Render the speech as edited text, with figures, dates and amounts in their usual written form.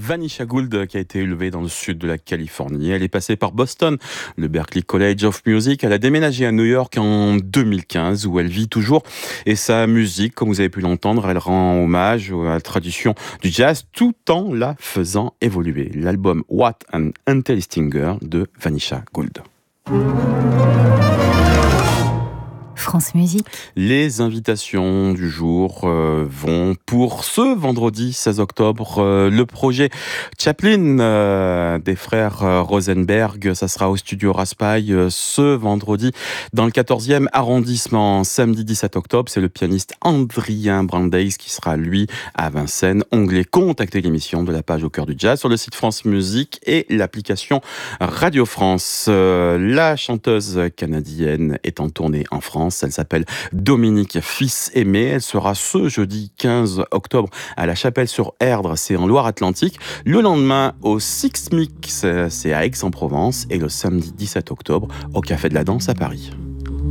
Vanisha Gould qui a été élevée dans le sud de la Californie. Elle est passée par Boston, le Berklee College of Music. Elle a déménagé à New York en 2015 où elle vit toujours. Et sa musique, comme vous avez pu l'entendre, elle rend hommage à la tradition du jazz tout en la faisant évoluer. L'album What an Interesting Girl de Vanisha Gould. France Musique. Les invitations du jour vont pour ce vendredi 16 octobre. Le projet Chaplin des frères Rosenberg, ça sera au studio Raspail ce vendredi dans le 14e arrondissement. Samedi 17 octobre, c'est le pianiste Adrien Brandeis qui sera lui à Vincennes. Onglet Contacter l'émission de la page Au cœur du jazz sur le site France Musique et l'application Radio France. La chanteuse canadienne est en tournée en France. Elle s'appelle Dominique Fils-Aimé. Elle sera ce jeudi 15 octobre à la Chapelle-sur-Erdre, c'est en Loire-Atlantique. Le lendemain au Six Mix, c'est à Aix-en-Provence. Et le samedi 17 octobre au Café de la Danse à Paris.